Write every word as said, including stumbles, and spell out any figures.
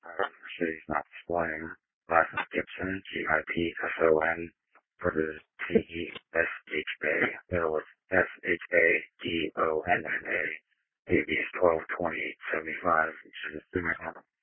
However, city's not displaying. Last name Gibson, G I P S O N, versus T E S H A. There was S H A D O N N A. A B is twelve twenty-eight seventy-five, which is assuming